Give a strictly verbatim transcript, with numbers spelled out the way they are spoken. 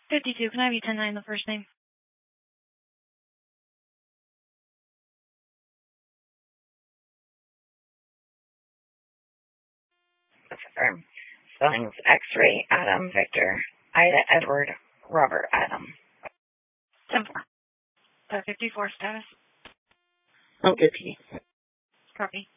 fifty-two, can I have you ten nine the first name? Affirm. Spellings X-ray, Adam, Victor, Ida, Edward, Robert, Adam. ten four. Uh, fifty-four status. Okay. Copy.